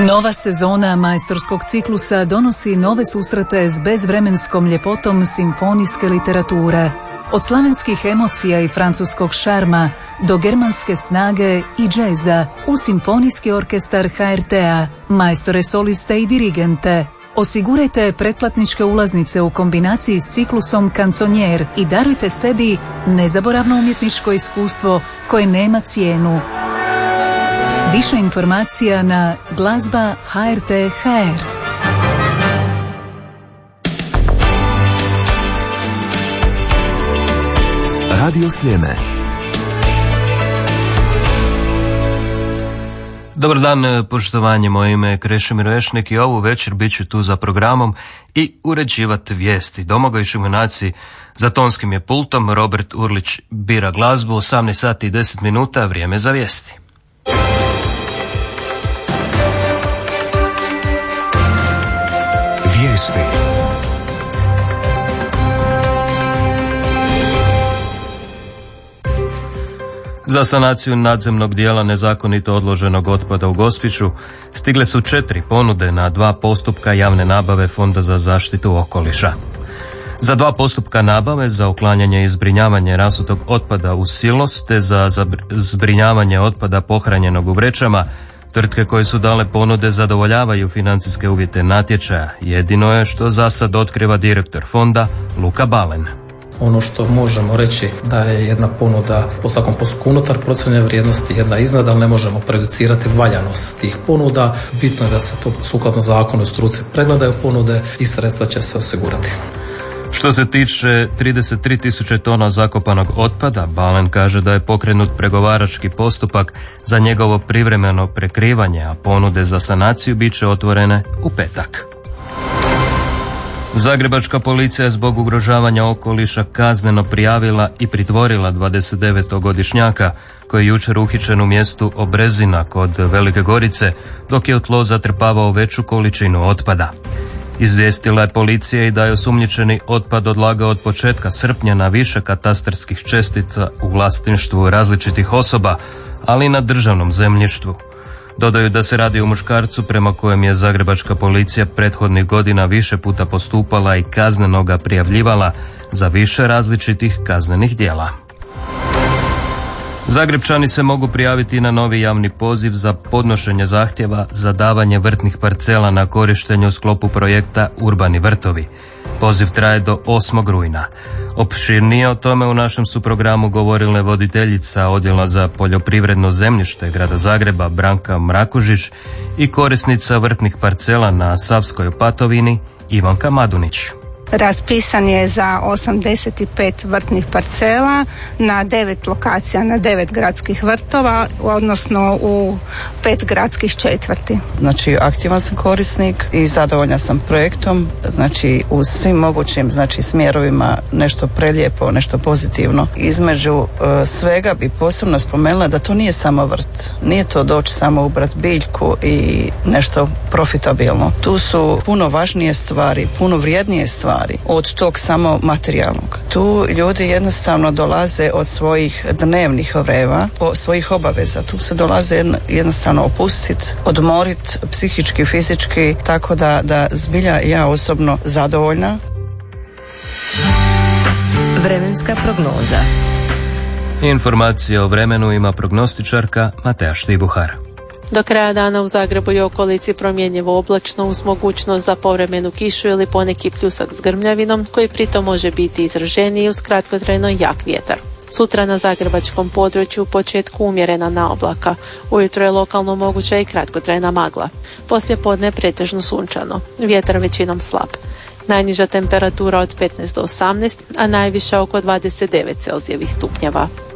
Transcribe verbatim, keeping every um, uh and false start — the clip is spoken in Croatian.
Nova sezona majstorskog ciklusa donosi nove susrete s bezvremenskom ljepotom simfonijske literature. Od slavenskih emocija i francuskog šarma do germanske snage i džeza u simfonijski orkestar ha er te-a, majstore soliste i dirigente. Osigurajte pretplatničke ulaznice u kombinaciji s ciklusom Kanconier i darujte sebi nezaboravno umjetničko iskustvo koje nema cijenu. Više informacija na glazba ha er te ha er. Radio Sljeme. Dobar dan, poštovanje, moje ime je Krešimir Vešnik i ovu večer bit ću tu za programom i uređivati vijesti. Domagoj Šumenaci za tonskim je pultom, Robert Urlić bira glazbu, osamnaest sati i deset minuta, vrijeme za vijesti. Vijesti. Za sanaciju nadzemnog dijela nezakonito odloženog otpada u Gospiću stigle su četiri ponude na dva postupka javne nabave Fonda za zaštitu okoliša. Za dva postupka nabave za uklanjanje i zbrinjavanje rasutog otpada u silos te za zbrinjavanje otpada pohranjenog u vrećama, tvrtke koje su dale ponude zadovoljavaju financijske uvjete natječaja. Jedino je što za sad otkriva direktor fonda Luka Balen. Ono što možemo reći da je jedna ponuda po svakom postupku unutar procijenjene vrijednosti, jedna iznad, ali ne možemo prejudicirati valjanost tih ponuda. Bitno je da se to sukladno zakonu i struci pregledaju ponude i sredstva će se osigurati. Što se tiče trideset tri tisuće tona zakopanog otpada, Balen kaže da je pokrenut pregovarački postupak za njegovo privremeno prekrivanje, a ponude za sanaciju bit će otvorene u petak. Zagrebačka policija zbog ugrožavanja okoliša kazneno prijavila i pritvorila dvadesetdevetogodišnjaka koji je jučer uhićen u mjestu Obrezina kod Velike Gorice dok je u tlo zatrpavao veću količinu otpada. Izvijestila je policija i da je osumnjičeni otpad odlagao od početka srpnja na više katastarskih čestica u vlasništvu različitih osoba, ali i na državnom zemljištu. Dodaju da se radi o muškarcu prema kojem je zagrebačka policija prethodnih godina više puta postupala i kazneno ga prijavljivala za više različitih kaznenih djela. Zagrebčani se mogu prijaviti na novi javni poziv za podnošenje zahtjeva za davanje vrtnih parcela na korištenje u sklopu projekta Urbani vrtovi. Poziv traje do osmog rujna. Opširnije o tome u našem su programu govorile voditeljica Odjela za poljoprivredno zemljište Grada Zagreba Branka Mrakužić i korisnica vrtnih parcela na Savskoj Opatovini Ivanka Madunić. Raspisan je za osamdeset pet vrtnih parcela na devet lokacija, na devet gradskih vrtova, odnosno u pet gradskih četvrti. Znači, aktivan sam korisnik i zadovoljna sam projektom, znači u svim mogućim znači, smjerovima nešto prelijepo, nešto pozitivno. Između uh, svega bi posebno spomenula da to nije samo vrt, nije to doći samo ubrat biljku i nešto profitabilno. Tu su puno važnije stvari, puno vrijednije stvari od tog samo materijalnog. Tu ljudi jednostavno dolaze od svojih dnevnih vreva, po svojih obaveza. Tu se dolaze jednostavno opustiti, odmoriti psihički, fizički, tako da, da zbilja ja osobno zadovoljna. Vremenska prognoza. Informacije o vremenu ima prognostičarka Mateja Štibuhar. Do kraja dana u Zagrebu i okolici promjenjivo oblačno uz mogućnost za povremenu kišu ili poneki pljusak s grmljavinom koji pritom može biti izraženiji uz kratkotrajno jak vjetar. Sutra na zagrebačkom području u početku umjerena naoblaka. Ujutro je lokalno moguća i kratkotrajna magla. Poslije podne pretežno sunčano. Vjetar većinom slab. Najniža temperatura od petnaest do osamnaest, a najviša oko dvadeset devet Celzijevih stupnjeva.